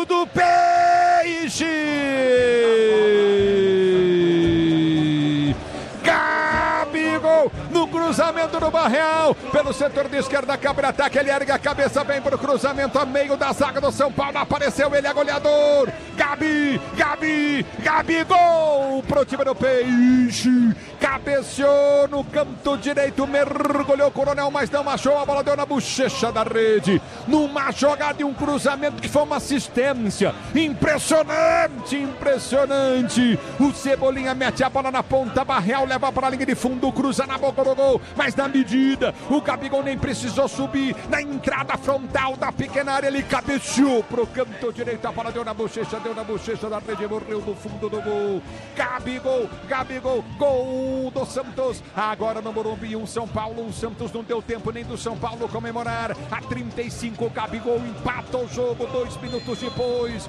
do Peixe! Gabigol no cruzamento do Barreal, pelo setor de esquerda, cabe ataque, ele ergue a cabeça, vem pro cruzamento a meio da zaga do São Paulo, apareceu ele, é goleador, Gabigol pro time do Peixe, cabeceou no canto direito, mergulhou o Coronel, mas não achou, a bola deu na bochecha da rede, numa jogada e um cruzamento que foi uma assistência, impressionante, o Cebolinha mete a bola na ponta, Barreal leva para a linha de fundo, cruza na boca do gol, mas na medida, o Gabigol nem precisou subir, na entrada frontal da pequena área, ele cabeceou pro canto direito, a bola deu na bochecha da rede, morreu no fundo do gol, Gabigol, gol do Santos, agora no Morumbi, São Paulo, Santos, não deu tempo nem do São Paulo comemorar, a 35, empata o jogo, 2 minutos depois,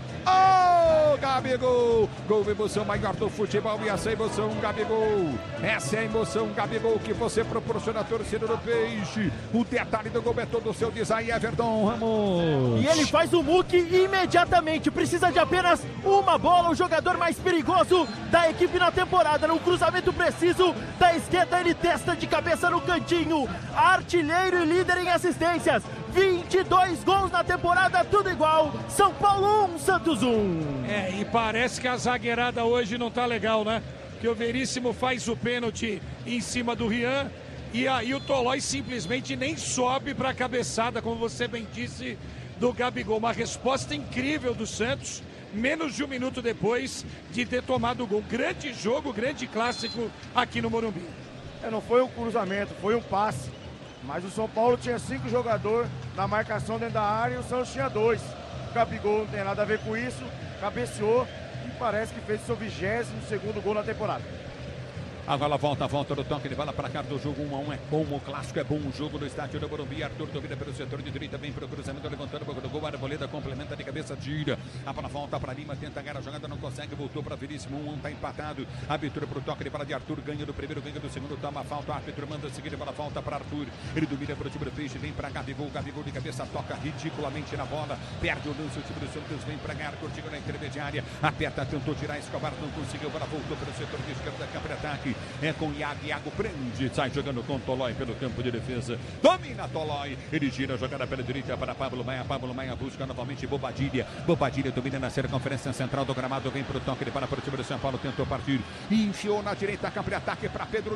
Gabigol, gol, emoção maior do futebol, e essa emoção, Gabigol, essa é a emoção, Gabigol, que você proporciona a torcida do Peixe, o detalhe do gol é todo seu, diz aí Everton Ramos. E ele faz o muque imediatamente, precisa de apenas uma bola, o jogador mais perigoso da equipe na temporada, no cruzamento preciso da esquerda, ele testa de cabeça no cantinho, artilheiro e líder em assistências, 22 gols na temporada, tudo igual, São Paulo 1, Santos 1. E parece que a zagueirada hoje não tá legal, né? Que o Veríssimo faz o pênalti em cima do Rian e aí o Tolói simplesmente nem sobe para a cabeçada, como você bem disse, do Gabigol. Uma resposta incrível do Santos, menos de um minuto depois de ter tomado o gol. Grande jogo, grande clássico aqui no Morumbi. Não foi um cruzamento, foi um passe. Mas o São Paulo tinha 5 jogadores na marcação dentro da área e o Santos tinha 2. O Gabigol não tem nada a ver com isso, cabeceou e parece que fez seu 22º gol na temporada. Agora volta do toque de bola para cá do jogo 1-1, é como o clássico, é bom o jogo no estádio do Morumbi, Arthur domina pelo setor de direita, vem para o cruzamento, levantando o boca do gol, Arboleda complementa de cabeça, tira, a bola volta para Lima, tenta ganhar a jogada, não consegue, voltou para Veríssimo, 1-1, está empatado, abertura para o toque de bola de Arthur, ganha do primeiro, ganha do segundo, toma a falta, o árbitro manda seguir, a bola volta para Arthur, ele domina para o time do Peixe, vem para Gabigol de cabeça, toca ridiculamente na bola, perde o lance, o time do Santos vem para ganhar, Cortigo na intermediária, aperta, tentou tirar, Escobar não conseguiu, a bola voltou para o setor de esquerda, campo de ataque, é com Iago prende, sai jogando com Tolói pelo campo de defesa, domina Tolói, ele gira a jogada pela direita para Pablo Maia busca novamente Bobadilha domina na circunferência central do gramado, vem para o toque, ele para o time do São Paulo, tentou partir, enfiou na direita, campo de ataque para Pedro